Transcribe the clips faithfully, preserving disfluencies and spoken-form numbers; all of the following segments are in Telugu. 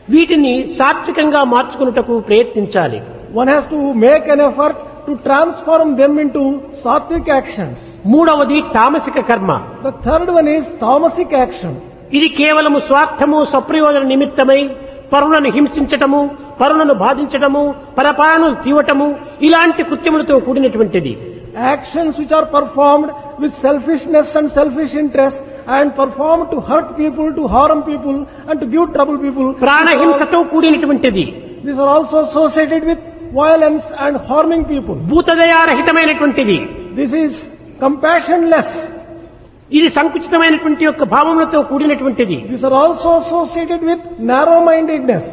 వీటిని సాత్వికంగా మార్చుకున్నటకు ప్రయత్నించాలి. One has to make an effort to transform them into sattvic actions. మూడవది తామసిక కర్మ. The third one is tamasic action. ఇది కేవలము స్వార్థము స్వప్రయోజన నిమిత్తమై పరులను హింసించటము, పరులను బాధించటము, పరపాలను తీవటము ఇలాంటి కృత్యములతో కూడినటువంటిది. Actions which are performed with selfishness and selfish interest and performed to hurt people, to harm people and to give trouble people. ప్రాణహింసతో కూడినటువంటిది. These are also associated with violence and harming people. భూతదయారహితమైనటువంటిది. This is compassionless. ఇది సంకుచితమైనటువంటి యొక్క భావములతో కూడినటువంటిది. These are also associated with narrow-mindedness.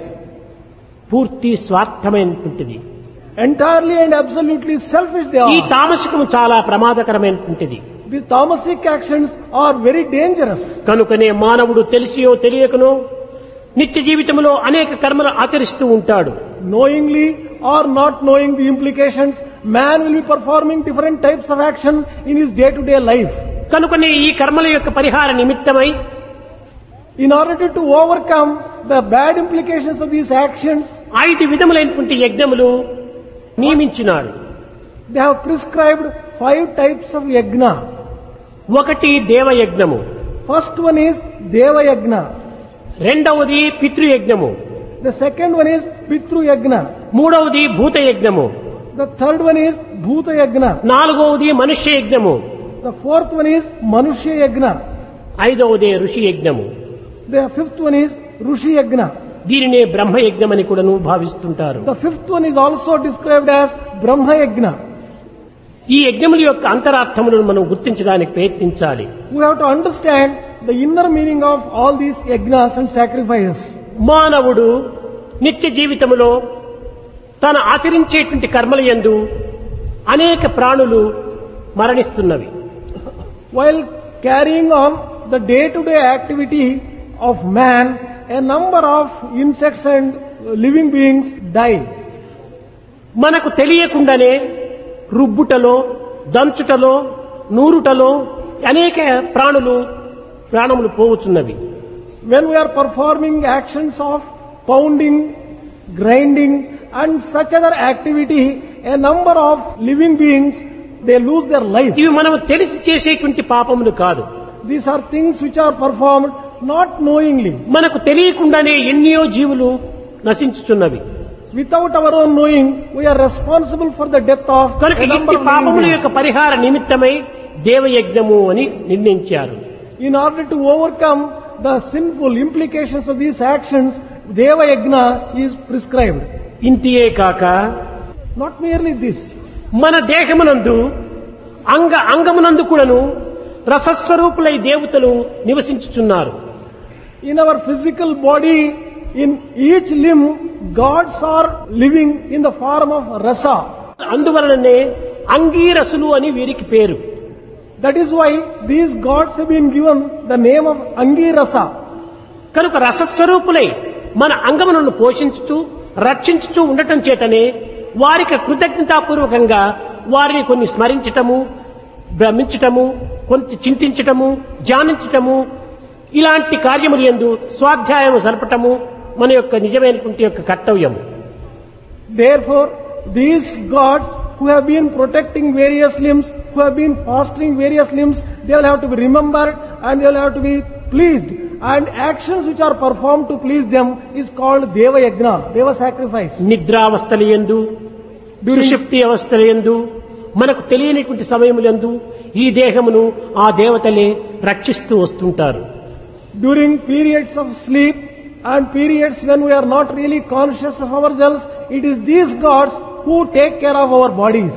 పూర్తి స్వార్థమైనటువంటిది. Entirely and absolutely selfish they ఈ are. తామసికము చాలా ప్రమాదకరమైనటువంటిది. These tamasic actions are very dangerous. కనుకనే మానవుడు తెలిసియో తెలియకనో నిత్య జీవితంలో అనేక కర్మలు ఆచరిస్తూ ఉంటాడు. Knowingly or not knowing the implications, man will be performing different types of action in his day-to-day life. కనుకనే ఈ కర్మల యొక్క పరిహార నిమిత్తమై In order to overcome the bad implications of these actions, ఐదు విధములైనటువంటి యజ్ఞములు నియమించినాడు. they have prescribed five types of yajna. ఒకటి దేవయజ్ఞము, First one is Deva Yajna. రెండవది పితృయజ్ఞము, The second one is Pitru Yajna. మూడవది భూతయజ్ఞము, The third one is Bhuta Yajna. నాలుగవది మనుష్య యజ్ఞము, The fourth one is Manushya Yajna. ఐదవది ఋషి యజ్ఞము. The fifth one is Rushi Yajna. దీనినే బ్రహ్మయజ్ఞమని కూడాను భావిస్తుంటారు. The fifth one is also described as Brahma Yajna. ఈ యజ్ఞముల యొక్క అంతరార్థములను మనం గుర్తించడానికి ప్రయత్నించాలి. We have to understand the inner meaning of all these yajnas and sacrifices. మానవుడు నిత్య జీవితములో తాను ఆచరించేటువంటి కర్మల యందు అనేక ప్రాణులు మరణిస్తున్నవి. While carrying on the day-to-day activity of man, a number of insects and living beings die. మనకు తెలియకుండానే రుబ్బుటలో, దంచుటలో, నూరుటలో అనేక ప్రాణులు ప్రాణములు పోవచ్చున్నవి. When we are performing actions of pounding, grinding and such other activity, a number of living beings, they lose their life. ఇవి మనం తెలిసి చేసేటువంటి పాపములు కాదు. These are things which are performed not knowingly. మనకు తెలియకుండానే ఎన్నో జీవులు నశించుతున్నవి. Without our own knowing, we are responsible for the death of కనుక a number ఇట్టి of పాపముల living యొక్క beings. పరిహార నిమిత్తమై దేవయజ్ఞము అని నిర్ణయించారు. In order to overcome the sinful implications of these actions, Deva Yajna is prescribed. ఇంతియే కాక Not merely this. మన దేహమునందు అంగ అంగమునందు కూడాను రసస్వరూపులై దేవతలు నివసించుచున్నారు. In our physical body, in each limb, gods are living in the form of rasa. అందువలననే అంగీరసులు అని వీరికి పేరు. That is why these gods have been given the name of Angirasa. కనుక రసస్వరూపులై మన అంగములను పోషించుతూ రక్షించుతూ ఉండటం చేతనే వారికి కృతజ్ఞతాపూర్వకంగా వారిని కొన్ని స్మరించటము, భ్రమించటము, కొంత చింతించటము, ధ్యానించటము ఇలాంటి కార్యములు యందు స్వాధ్యాయము జరపటము మన యొక్క నిజమైనటువంటి యొక్క కర్తవ్యం. Therefore, these gods who have been protecting various limbs, who have been fostering various limbs, they will have to be remembered and they will have to be pleased. And actions which are performed to please them is called Deva Yajna, Deva sacrifice. నిద్రావస్థల యందు, సుషుప్తి అవస్థల యందు, మనకు తెలియనిటువంటి సమయములందు ఈ దేహమును ఆ దేవతలే రక్షిస్తూ వస్తుంటారు. During periods of sleep and periods when we are not really conscious of ourselves, it is these gods who take care of our bodies.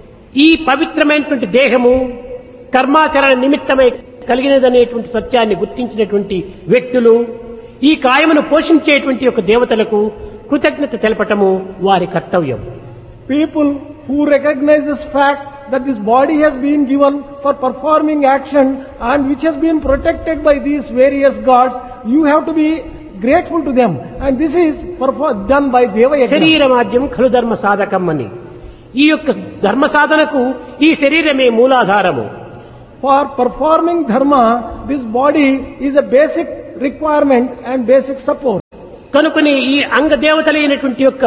ఈ పవిత్రమైనటువంటి దేహము కర్మాచరణ నిమిత్తమై కలిగినదనేటువంటి సత్యాన్ని గుర్తించినటువంటి వ్యక్తులు ఈ కాయమును పోషించేటువంటి ఒక దేవతలకు కృతజ్ఞత తెలపటము వారి కర్తవ్యం. People who recognize this fact that this body has been given for performing action and which has been protected by these various gods, you have to be grateful to them. And this is perfor- done by Deva Yajna. శరీరమాద్యం ఖలు ధర్మ సాధకం అని ఈ యొక్క ధర్మ సాధనకు ఈ శరీరమే మూలాధారము. For performing dharma, this body is a basic requirement and basic support. కనుకొని ఈ అంగదేవతలైనటువంటి యొక్క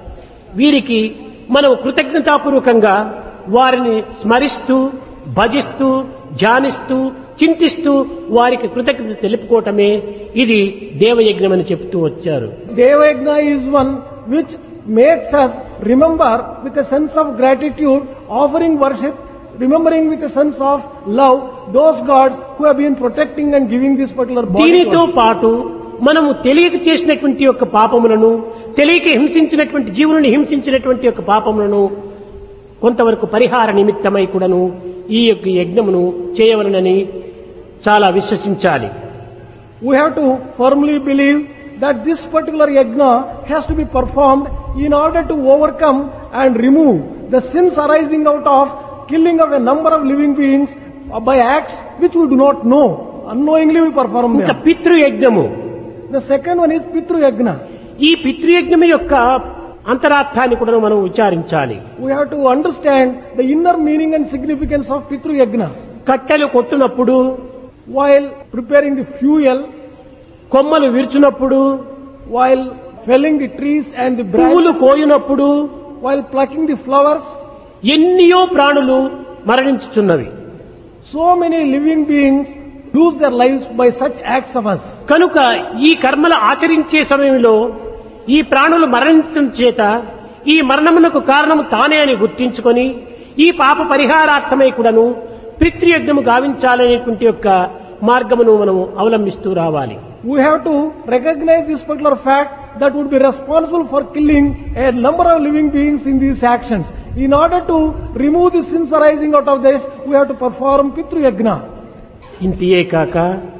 వీరికి మనం కృతజ్ఞతాపూర్వకంగా వారిని స్మరిస్తూ భజిస్తూ ధ్యానిస్తూ చింతిస్తూ వారికి కృతజ్ఞత తెలుపుకోవటమే ఇది దేవయజ్ఞం అని చెప్తూ వచ్చారు. Devayagna is one which makes us remember with a sense of gratitude, offering worship, remembering with a sense of love those gods who have been protecting and giving this particular body. దీనితో పాటు మనము తెలియక చేసినటువంటి యొక్క పాపములను, తెలియక హింసించినటువంటి జీవులను హింసించినటువంటి యొక్క పాపములను కొంతవరకు పరిహార నిమిత్తమై కూడాను ఈ యొక్క యజ్ఞమును చేయవలనని చాలా విశ్వసించాలి. We have to firmly believe that this particular yajna has to be performed in order to overcome and remove the sins arising out of killing of a number of living beings by acts which we do not know. Unknowingly we perform ఇంకా them. పితృయజ్ఞము. The second one is Pitru Yajna. ఈ పితృయజ్ఞము యొక్క అంతరార్థాన్ని కూడా మనం విచారించాలి. We have to understand the inner meaning and significance of Pitru Yajna. కట్టెలు కొట్టునప్పుడు, While preparing the fuel, కొమ్మలు విరుచునప్పుడు, while felling the trees and the పువ్వులు branches, కోయునప్పుడు while plucking the flowers, ఎన్నియో ప్రాణులు మరణించుచున్నవి. so many living beings lose their lives by such acts of us. కనుక ఈ కర్మలు ఆచరించే సమయంలో ఈ ప్రాణులు మరణించడం చేత ఈ మరణమునకు కారణము తానే అని గుర్తించుకొని ఈ పాప పరిహారార్థమై కూడాను పితృయజ్ఞము గావించాలనేటువంటి యొక్క మార్గమును మనము అవలంబిస్తూ రావాలి. We have to recognize this particular fact that would be responsible for killing a number of living beings in these actions. In order to remove the sins arising out of this, we have to perform Pitru Yajna. ఇంతియే కాక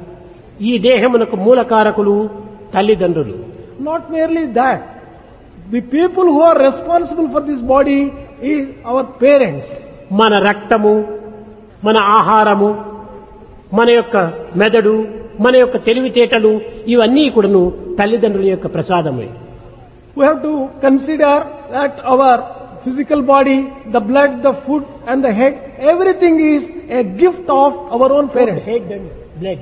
ఈ దేహమునకు మూలకారకులు తల్లిదండ్రులు. Not merely that, the people who are responsible for this body is our parents. మన రక్తము, మన ఆహారము, మన యొక్క మెదడు, మన యొక్క తెలివితేటలు ఇవన్నీ కూడాను తల్లిదండ్రుల యొక్క ప్రసాదమే. We have to consider that our physical body, the blood, the food and the head, everything is a gift of our own parents. Head and blood.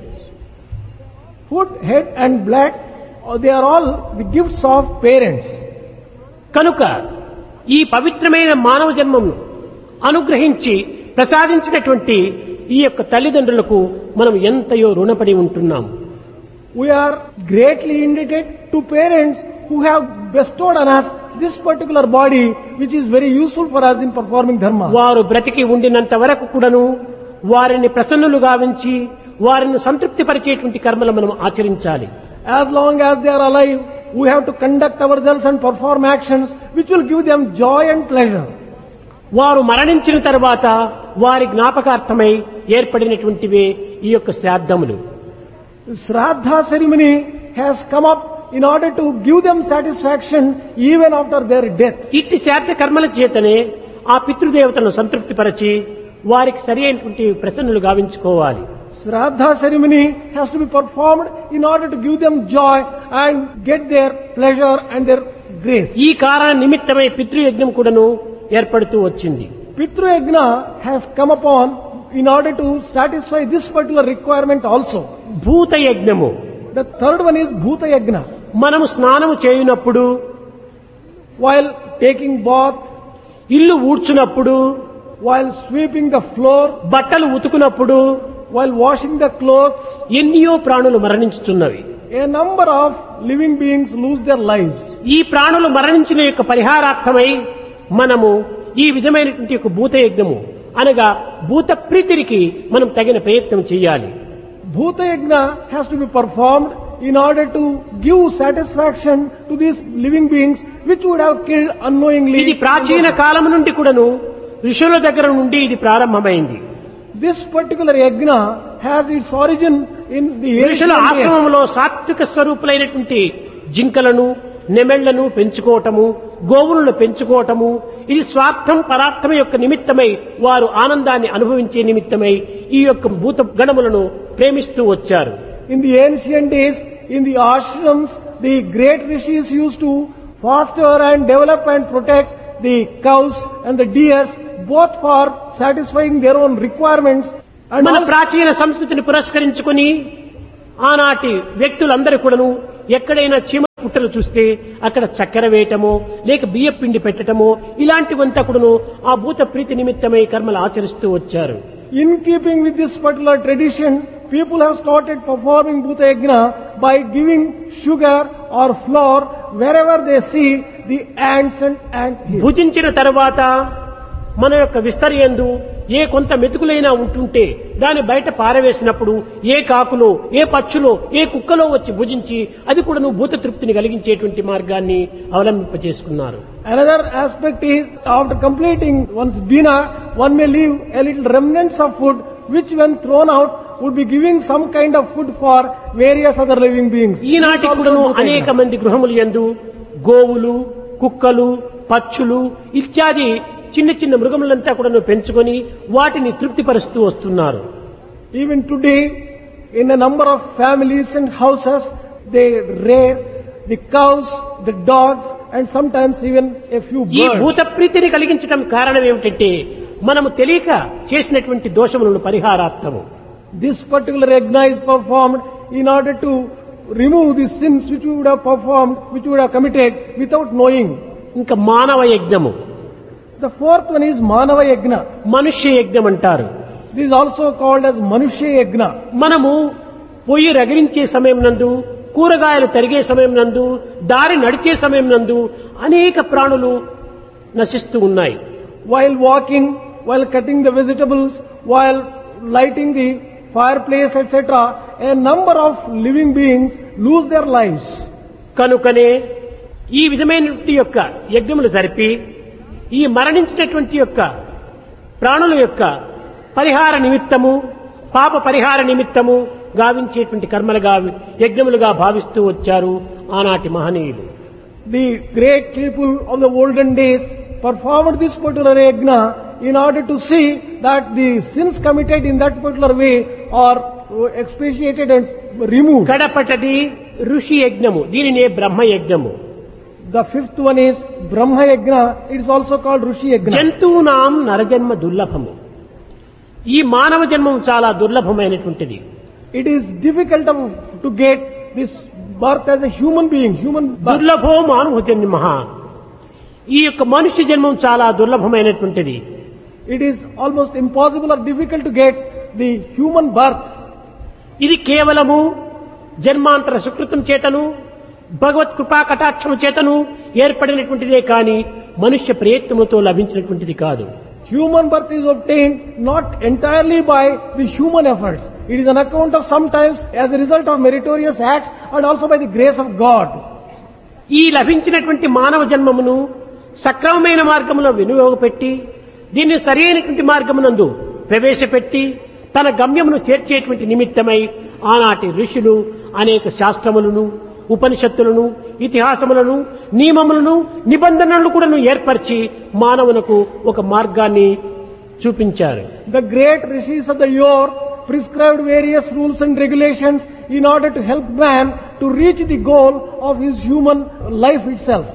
Food, head and blood, they are all the gifts of parents. కనుక ఈ పవిత్రమైన మానవ జన్మను అనుగ్రహించి ప్రసాదించినటువంటి ఈ యొక్క తల్లిదండ్రులకు మనం ఎంతయో రుణపడి ఉంటున్నాం. We are greatly indebted to parents who have bestowed on us this particular body which is very useful for us in performing dharma. వారు బ్రతికి ఉండినంత వరకు కూడాను వారిని ప్రసన్నులు గావించి వారిని సంతృప్తిపరిచేటువంటి కర్మలు మనం ఆచరించాలి. As long as they are alive, we have to conduct ourselves and perform actions which will give them joy and pleasure. వారు మరణించిన తర్వాత వారి జ్ఞాపకార్థమై ఏర్పడినటువంటివే ఈ యొక్క శ్రాద్ధములు. Shraddha ceremony has come up in order to give them satisfaction even after their death. ఇట్టి శ్రాద్ధ కర్మల చేతనే ఆ పితృదేవతలను సంతృప్తిపరచి వారికి సరి అయినటువంటి ప్రసన్నులు గావించుకోవాలి. Shraddha ceremony has to be performed in order to give them joy and get their pleasure and their grace. ఈ కారణ నిమిత్తమై పితృయజ్ఞం కూడాను ఏర్పడుతూ వచ్చింది. Pitru Yajna has come upon in order to satisfy this particular requirement also. భూత యజ్ఞము. The third one is Bhuta Yajna. మనము స్నానము చేయునప్పుడు, While taking bath, ఇల్లు ఊడ్చునప్పుడు, while sweeping the floor, బట్టలు ఉతుకునప్పుడు while washing the clothes, ఎన్నో ప్రాణులు మరణించుచున్నవి. a number of living beings lose their lives. ఈ ప్రాణులు మరణించిన యొక్క పరిహారార్థమై మనము ఈ విధమైనటువంటి యొక్క భూత యజ్ఞము అనగా భూత ప్రీతికి మనం తగిన ప్రయత్నం చేయాలి. Bhuta Yajna has to be performed in order to give satisfaction to these living beings which would have killed unknowingly. ఇది ప్రాచీన కాలం నుండి కూడాను ఋషుల దగ్గర నుండి ఇది ప్రారంభమైంది. This particular yajna has its origin in the ఋషుల ancient days. ఆశ్రమంలో సాత్విక స్వరూపులైనటువంటి జింకలను, నెమెళ్లను పెంచుకోవటము, గోవులను పెంచుకోవటము, ఇది స్వార్థం పరార్థం యొక్క నిమిత్తమై వారు ఆనందాన్ని అనుభవించే నిమిత్తమై ఈ యొక్క భూత గణములను ప్రేమిస్తూ వచ్చారు. In the ancient days, in the ashrams, the great rishis used to foster and develop and protect the cows and the deers, both for satisfying their own requirements and మన also ప్రాచీన సంస్కృతిని పురస్కరించుకుని ఆనాటి వ్యక్తులందరూ కూడాను ఎక్కడైనా చీమ పుట్టలు చూస్తే అక్కడ చక్కెర వేయటమో లేక బియ్య పిండి పెట్టటమో ఇలాంటివంతా కూడాను ఆ భూత ప్రీతి నిమిత్తమై కర్మలు ఆచరిస్తూ వచ్చారు. In keeping with this particular tradition, people have started performing Bhuta Yajna by giving sugar or flour wherever they see the ants and ant hills. భుజించిన తర్వాత మన యొక్క విస్తరియందు ఏ కొంత మెతుకులైనా ఉంటుంటే దాన్ని బయట పారవేసినప్పుడు ఏ కాకులో ఏ పక్షులో ఏ కుక్కలో వచ్చి భుజించి అది కూడా నువ్వు భూత తృప్తిని కలిగించేటువంటి మార్గాన్ని అవలంబింపచేసుకున్నారు. Another aspect is, after completing one's dinner, one may leave a little remnants of food which when thrown out would be giving some kind of food for various other living beings. ఈనాటి కూడాను అనేక మంది గృహములు యందు గోవులు కుక్కలు పక్షులు ఇత్యాది చిన్న చిన్న మృగములంతా కూడా పెంచుకొని వాటిని తృప్తిపరుస్తూ వస్తున్నారు. Even today, in a number of families and houses, they rear the cows, the dogs, and sometimes even a few ఈ birds. భూత ప్రీతిని కలిగించడం కారణం ఏమిటంటే మనము తెలియక చేసినటువంటి దోషములను పరిహారార్థము. This particular yajna is performed in order to remove the sins which we would have performed, which we would have committed without knowing. ఇంకా మానవ యజ్ఞము, The fourth one is Manava Yajna. మనుష్య యజ్ఞం అంటారు. This is also called as Manushya Yajna. మనము పొయ్యి రగిలించే సమయం నందు కూరగాయలు తరిగే సమయం నందు దారి నడిచే సమయం నందు అనేక ప్రాణులు నశిస్తూ ఉన్నాయి. While walking, while cutting the vegetables, while lighting the fireplace, et cetera, a number of living beings lose their lives. కనుకనే ఈ విధమైనటువంటి యొక్క యజ్ఞములు జరిపి ఈ మరణించినటువంటి యొక్క ప్రాణుల యొక్క పరిహార నిమిత్తము పాప పరిహార నిమిత్తము గావించేటువంటి కర్మలుగా యజ్ఞములుగా భావిస్తూ వచ్చారు ఆనాటి మహనీయులు. The great people of the olden days performed this particular yajna in order to see that the sins committed in that particular way are expiated and removed. కడపటది ఋషి యజ్ఞము, దీనినే బ్రహ్మ యజ్ఞము. The fifth one is Brahma Yajna. It is also called Rishi Yajna. జంతువునాం నరజన్మ దుర్లభము. ఈ మానవ జన్మం చాలా దుర్లభమైనటువంటిది. It is difficult of- to get this birth as a human being, human birth. దుర్లభో మానవ జన్మ. ఈ యొక్క మనుష్య జన్మం చాలా దుర్లభమైనటువంటిది. It is almost impossible or difficult to get the human birth. ఇది కేవలము జన్మాంతర సుకృతం చేతను భగవత్ కృపా కటాక్షము చేతను ఏర్పడినటువంటిదే కాని మనుష్య ప్రయత్నముతో లభించినటువంటిది కాదు. Human birth is obtained not entirely by the human efforts. It is an account of sometimes as a result of meritorious acts and also by the grace of God. ఈ లభించినటువంటి మానవ జన్మమును సక్రమమైన మార్గములో వినియోగపెట్టి దీన్ని సరైనటువంటి మార్గమునందు ప్రవేశపెట్టి తన గమ్యమును చేర్చేటువంటి నిమిత్తమై ఆనాటి ఋషులు అనేక శాస్త్రములను ఉపనిషత్తులను ఇతిహాసములను నియమములను నిబంధనలను కూడా ఏర్పరిచి మానవునకు ఒక మార్గాన్ని చూపించారు. The great rishis of the yore prescribed various rules and regulations in order to help man to reach the goal of his human life itself.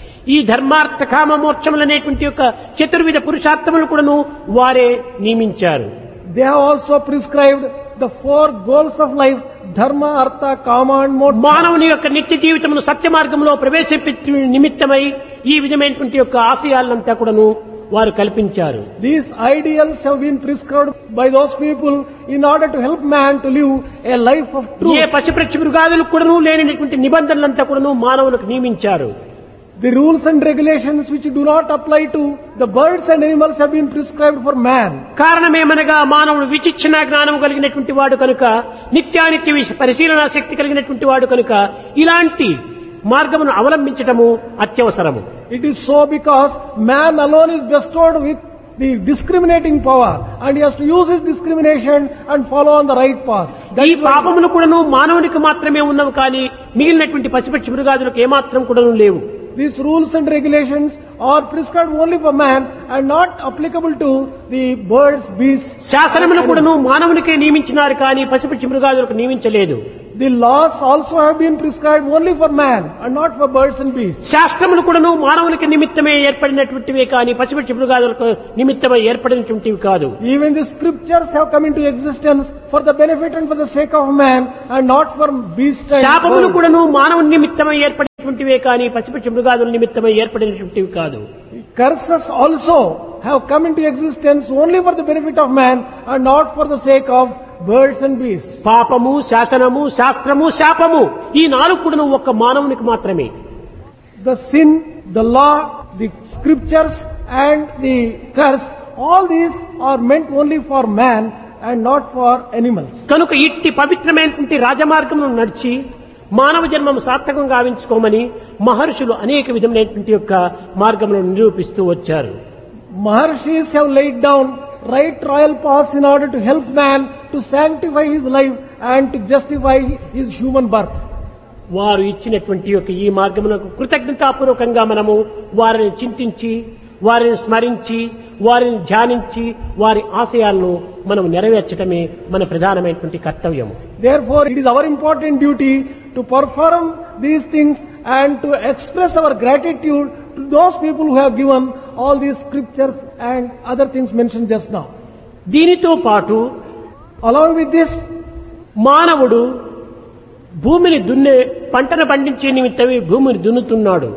ఈ ధర్మార్థ కామ మోక్షములనేటువంటి యొక్క చతుర్విధ పురుషార్థములు కూడాను వారే నియమించారు. They have also prescribed the four goals of life, dharma, artha, kama and moksha. మానవుని యొక్క నిత్య జీవితమును సత్య మార్గంలో ప్రవేశపెట్టు నిమిత్తమై ఈ విధమైనటువంటి యొక్క ఆశయాలంతా కూడాను వారు కల్పించారు. These ideals have been prescribed by those people in order to help man to live a life of A truth. పశుపక్షి మృగాదులకు కూడాను లేనటువంటి నిబంధనలంతా కూడాను మానవులకు నియమించారు. The rules and regulations which do not apply to the birds and animals have been prescribed for man. కారణమేమనగా మానవుడు విచక్షణ జ్ఞానం కలిగినటువంటి వాడు కనుక నిత్యానిత్య విష- పరిశీలనా శక్తి కలిగినటువంటి వాడు కనుక ఇలాంటి మార్గమును అవలంబించటము అత్యవసరము. It is so because man alone is bestowed with the discriminating power and he has to use his discrimination and follow on the right path. That ఈ is why పాపములు కూడాను మానవునికి మాత్రమే ఉన్నవి కానీ మిగిలినటువంటి పశుపక్షి మృగాదులకు ఏమాత్రం కూడాను లేవు. these rules and regulations are prescribed only for man and not applicable to the birds, beasts. శాసనములు కూడాను మానవునికే నియమించినారు కానీ పశుపక్షి మృగాదులకు నియమించలేదు. The laws also have been prescribed only for man and not for birds and beasts. శాస్త్రములు కూడాను మానవునికి నిమిత్తమే ఏర్పడినటువంటివే కానీ పశుపక్షి మృగాదులకు నిమిత్తమై ఏర్పడినటువంటివి కాదు. Even the scriptures have come into existence for the benefit and for the sake of man and not for beasts and శాపములు birds. కూడాను మానవుని నిమిత్తమై ఏర్పడి ఏర్పడినటువంటివే కానీ పచ్చిపచ్చి మృగాదుల నిమిత్తమై ఏర్పడినటువంటివి కాదు. Curses also have come into existence only for the benefit of man and not for the sake of birds and beasts. పాపము, శాసనము, శాస్త్రము, శాపము ఈ నాలుగు కూడా ఒక్క మానవునికి మాత్రమే. The sin, the law, the scriptures and the curse, all these are meant only for man and not for animals. కనుక ఇట్టి పవిత్రమైనటువంటి రాజమార్గమును నడిచి మానవ జన్మము సార్థకం గావించుకోమని మహర్షులు అనేక విధమైనటువంటి యొక్క మార్గములను నిరూపిస్తూ వచ్చారు. Maharshis have laid down right royal paths in order to help man to sanctify his life and to justify his human birth. వారు ఇచ్చినటువంటి యొక్క ఈ మార్గములకు కృతజ్ఞతాపూర్వకంగా మనము వారిని చింతించి, వారిని స్మరించి, వారిని ధ్యానించి, వారి ఆశయాలను మనం నెరవేర్చడమే మన ప్రధానమైనటువంటి కర్తవ్యం. Therefore, it is our important duty to perform these things and to express our gratitude to those people who have given all these scriptures and other things mentioned just now. దీనితో పాటు Along with this, మానవుడు భూమిని దున్నే పంటను పండించే నిమిత్తమే భూమిని దున్నుతున్నాడు.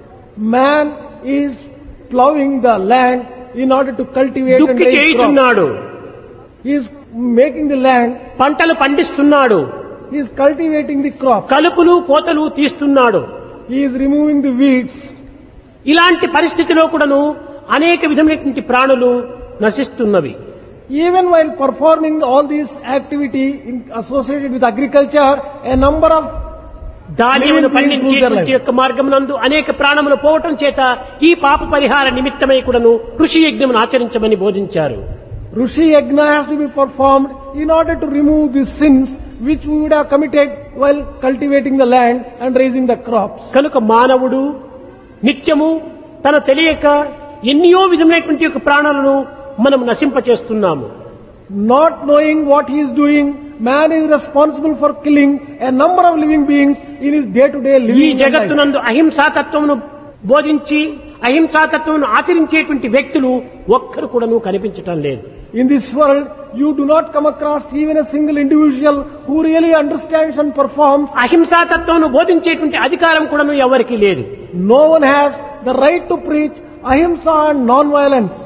man is plowing the land in order to cultivate and దుక్కి raise crops. చేయుచున్నాడు, He is making the land, పంటలు పండిస్తున్నాడు, he is cultivating the crops, కలుపులు కోతలు తీస్తున్నాడు. he is removing the weeds. ఇలాంటి పరిస్థితిలో కూడాను అనేక విధమైనటువంటి ప్రాణులు నశిస్తున్నవి. Even while performing all these activity in, associated with agriculture, a number of ధాన్యమును పండించేటువంటి యొక్క మార్గమునందు అనేక ప్రాణములు పోవటం చేత ఈ పాప పరిహార నిమిత్తమై కూడాను కృషి యజ్ఞమును ఆచరించమని బోధించారు. Rishi Yajna has to be performed in order to remove the sins which we would have committed while cultivating the land and raising the crops. కనుక మానవుడు నిత్యము తన తెలియక ఎన్నో విధమైనటువంటి యొక్క ప్రాణాలను మనం నశింపచేస్తున్నాము. Not knowing what he is doing, man is responsible for killing a number of living beings in his day-to-day ఈ living life. జగత్తునందు అహింసాతత్వమును బోధించి అహింసాతత్వమును ఆచరించేటువంటి వ్యక్తులు ఒక్కరు కూడాను కనిపించటం లేదు. In this world, you do not come across even a single individual who really understands and performs. అహింసాతత్వమును బోధించేటువంటి అధికారం కూడాను ఎవరికీ లేదు. No one has the right to preach ahimsa and non-violence.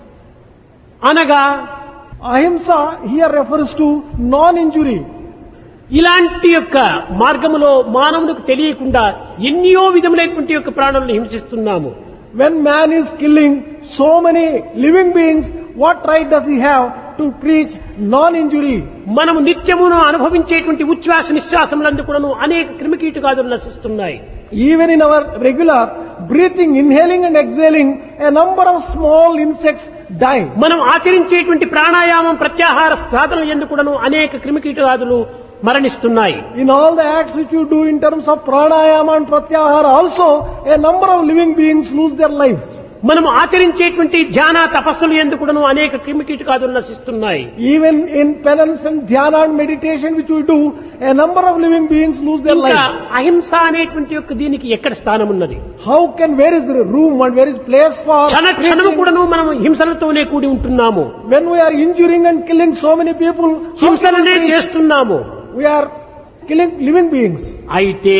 అనగా Ahimsa here refers to non-injury. ఇలాంటి యొక్క మార్గములో మానవునికి తెలియకుండా ఎన్నో విధములైనటువంటి యొక్క ప్రాణులను హింసిస్తున్నాము. When man is killing so many living beings, what right does he have to preach non-injury? మనము నిత్యమును అనుభవించేటువంటి ఉచ్ఛ్వాస నిశ్వాసములందు కూడాను అనేక క్రిమికీటకాదులు నశిస్తున్నాయి. Even in our regular breathing, inhaling and exhaling, a number of small insects die. మనం ఆచరించేటువంటి ప్రాణాయామం ప్రత్యాహార సాధనలు యందు కూడాను అనేక క్రిమికీటకాదులు మరణిస్తున్నాయి. In all the acts which you do in terms of pranayama and pratyahara also, a number of living beings lose their lives. మనం ఆచరించేటువంటి ధ్యాన తపస్సులు యందు కూడాను అనేక క్రిమికీటకాదులు నశిస్తున్నాయి. Even in penance and dhyana and meditation which we do, a number of living beings lose their ఇంకా lives. అహింస అనేటువంటి యొక్క దీనికి ఎక్కడ స్థానం ఉన్నది? How can, where is room and where is place for క్షణ క్షణము preaching? కూడాను మనం హింసలతోనే కూడి ఉంటున్నాము, When we are injuring and killing so many people, how can we హింసలనే preach? చేస్తున్నాము. We are killing living beings. అయితే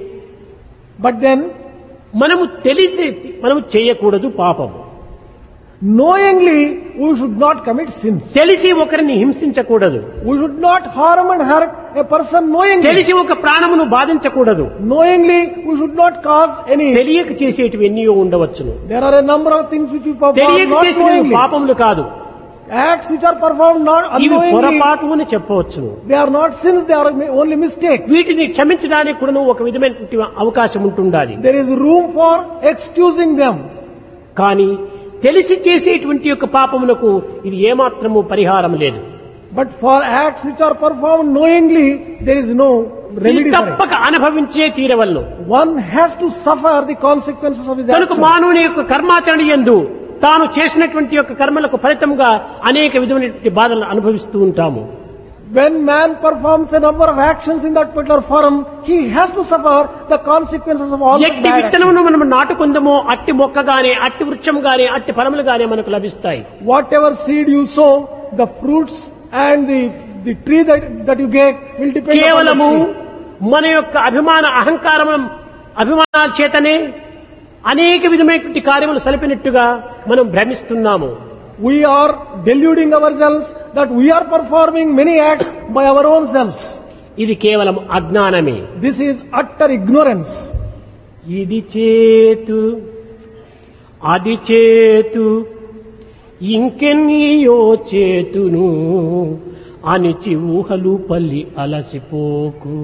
But then, మనము తెలిసి మనము చేయకూడదు పాపము. knowingly, we should not commit sins. తెలిసి ఒకరిని హింసించకూడదు. We should not harm and hurt a person knowingly. తెలిసి ఒక ప్రాణమును బాధించకూడదు. Knowingly, we should not cause any. తెలియక చేసేటివి ఎన్నో ఉండవచ్చును. There are a number of things which we perform తెలియక not చేసినవి knowingly. పాపములు కాదు, Acts which are performed not ఇవి unknowingly, పొరపాటు అని చెప్పవచ్చును. they are not sins, they are only mistakes. వీటిని క్షమించడానికి కూడా ఒక విధమైనటువంటి అవకాశం ఉంటుండాలి. There is room for excusing them. కానీ తెలిసి చేసేటువంటి యొక్క పాపములకు ఇది ఏమాత్రము పరిహారం లేదు. But for acts which are performed knowingly, there is no ఇది remedy for it. తప్పక అనుభవించే తీరవలను. One has to suffer the consequences of his కనుక actions. మానవుని యొక్క కర్మాచరణ యందు తాను చేసినటువంటి యొక్క కర్మలకు ఫలితంగా అనేక విధమైనటువంటి బాధలను అనుభవిస్తూ ఉంటాము. When man performs a number of actions in that particular forum, he has to suffer the consequences of all the ఎట్టి bad actions. విత్తనమును మనం నాటుకుందమో అట్టి మొక్కగానే, అట్టి వృక్షంగానే, అట్టి ఫలములుగానే మనకు లభిస్తాయి. Whatever seed you sow, the fruits and the, the tree that, that you get will depend upon the కేవలము seed. మన యొక్క అభిమాన అహంకారం అభిమానాల చేతనే అనేక విధమైనటువంటి కార్యములు సలిపినట్టుగా మనం భ్రమిస్తున్నాము. We are deluding ourselves that we are performing many acts by our own selves. ఇది కేవలం అజ్ఞానమే. This is utter ignorance. ఇది చేతు అది చేతు ఇంకెన్నియో చేతును అనిచి ఊహలు పల్లి అలసిపోకు.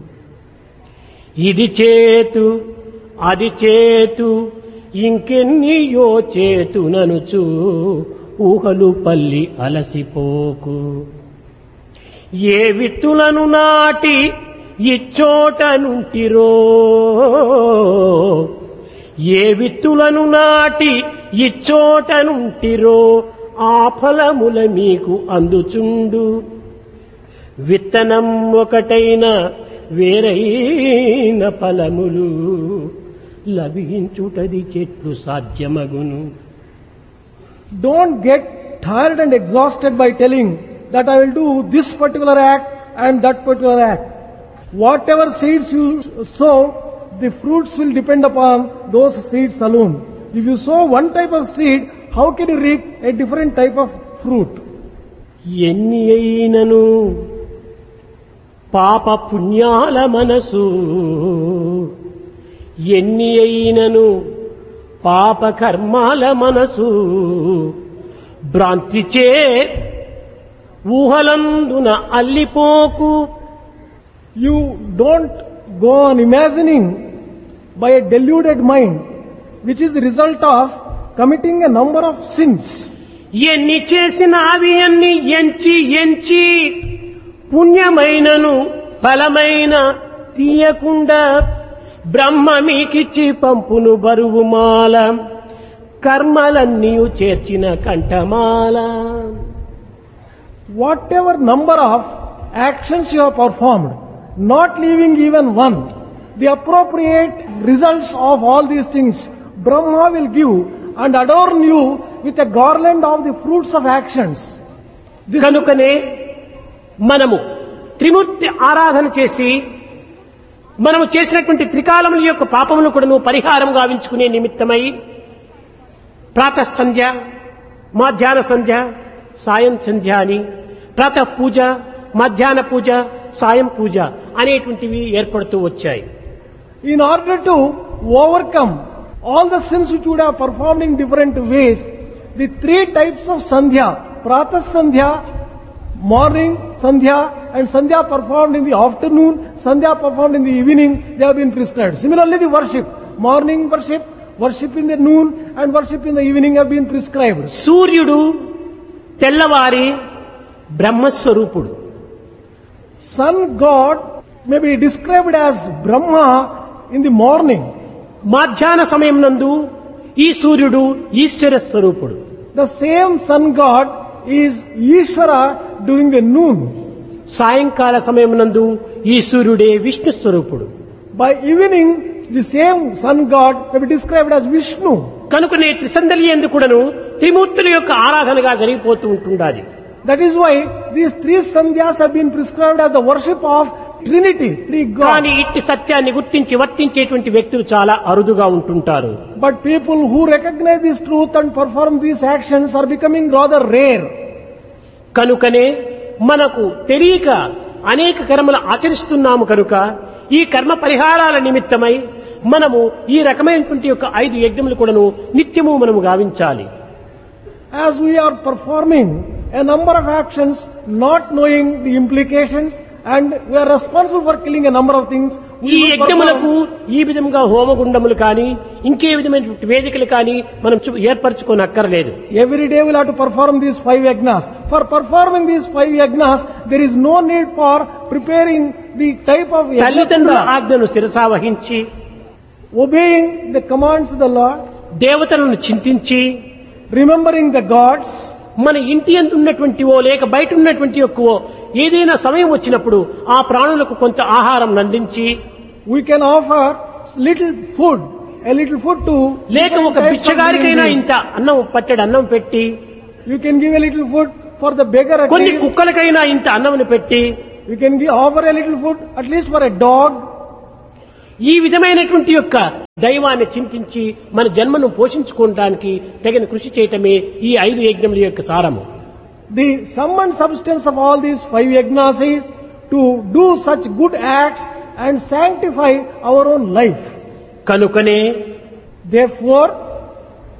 ఇది చేతు అది చేతు ఇంకెన్నియో చేతుననుచు ఊహలు పల్లి అలసిపోకు. ఏ విత్తులను నాటి ఇచ్చోట నుంటిరో ఏ విత్తులను నాటి ఇచ్చోట నుంటిరో ఆ ఫలముల మీకు అందుచుండు. విత్తనం ఒకటైన వేరైన ఫలములు లభించుటది చెట్లు సాధ్యమగును. Don't get tired and exhausted by telling that I will do this particular act and that particular act. Whatever seeds you sow, the fruits will depend upon those seeds alone. If you sow one type of seed, how can you reap a different type of fruit? ఎన్ని అయినను పాప పుణ్యాల మనసు ఎన్ని అయినను పాప కర్మాల మనసు భ్రాంతిచే ఊహలందున అల్లిపోకు. You don't go on imagining by a deluded mind, which is the result of committing a number of sins. ఎన్ని చేసిన అవి అన్ని ఎంచి ఎంచి పుణ్యమైనను ఫలమైన తీయకుండా బ్రహ్మ మీకిచ్చి పంపును బరువుమాల కర్మలన్నీ చేర్చిన కంఠమాల. Whatever number of actions you have performed, not leaving even one, the appropriate results of all these things Brahma will give and adorn you with a garland of the fruits of actions. This కనుకనే మనము త్రిమూర్తి ఆరాధన చేసి మనము చేసినటువంటి త్రికాలముల యొక్క పాపమును కూడా పరిహారం గావించుకునే నిమిత్తమై ప్రాతః సంధ్య, మధ్యాహ్న సంధ్య, సాయం సంధ్య అని ప్రాతః పూజ, మధ్యాహ్న పూజ, సాయం పూజ అనేటువంటివి ఏర్పడుతూ వచ్చాయి. in order to overcome all the sins which you would have performed in different ways, the three types of sandhya, pratah sandhya, morning sandhya, and sandhya performed in the afternoon, sandhya performed in the evening, they have been prescribed. Similarly, the worship, morning worship, worship in the noon, and worship in the evening have been prescribed. సూర్యుడు తెల్లవారి బ్రహ్మస్వరూపుడు. Sun God may be described as Brahma in the morning. మధ్యాహ్న సమయం నందు ఈ సూర్యుడు ఈశ్వర స్వరూపుడు. The same sun God is Ishvara during the noon. సాయంకాల సమయం నందు ఈ సూర్యుడే విష్ణు స్వరూపుడు. By evening, the same sun God may be described as Vishnu. కనుకనే త్రిసందలి యందు కూడాను త్రిమూర్తుల యొక్క ఆరాధనగా జరిగిపోతూ ఉంటుండాలి. That is why these three sandhyas have been prescribed as the worship of Trinity, three కానీ gods. ఇట్టి సత్యాన్ని గుర్తించి వర్తించేటువంటి వ్యక్తులు చాలా అరుదుగా ఉంటుంటారు. But people who recognize this truth and perform these actions are becoming rather rare. కనుకనే మనకు తెలియక అనేక కర్మలు ఆచరిస్తున్నాము కనుక ఈ కర్మ పరిహారాల నిమిత్తమై మనము ఈ రకమైనటువంటి యొక్క ఐదు యజ్ఞములు కూడాను నిత్యము మనము గావించాలి. As we are performing a number of actions, not knowing the implications, and we are responsible for killing a number of things, we ఈ will యజ్ఞములకు perform. ఈ విధంగా హోమగుండములు కానీ ఇంకే విధమైనటువంటి వేదికలు కానీ మనం చు- ఏర్పరచుకోనక్కర్లేదు. Every day we'll have to perform these five yagnas. For performing these five yagnas, there is no need for preparing the type of తల్లిదండ్రుల yagna, ఆజ్ఞను శిరసా వహించి obeying the commands of the Lord, దేవతలను చింతించి remembering the gods. మన ఇంటి యందు ఉన్నటువంటివో లేక బయట ఉన్నటువంటి యొక్కవో ఏదైనా సమయం వచ్చినప్పుడు ఆ ప్రాణులకు కొంత ఆహారం అందించి We can offer little food, a little food to లేక different ఒక types of బిచ్చగారికైనా living ఇంత అన్నం పట్టెడు అన్నం పెట్టి beings. You can give a little food for the beggar at కొన్ని least. కుక్కలకైనా ఇంత అన్నం పెట్టి You can give, offer a little food at least for a dog. ఈ విధమైనటువంటి యొక్క దైవాన్ని చింతించి మన జన్మను పోషించుకోవడానికి తగిన కృషి చేయటమే ఈ ఐదు యజ్ఞముల యొక్క సారము. The sum and substance of all these five yajnas is to do such good acts and sanctify our own life. కనుకనే Therefore,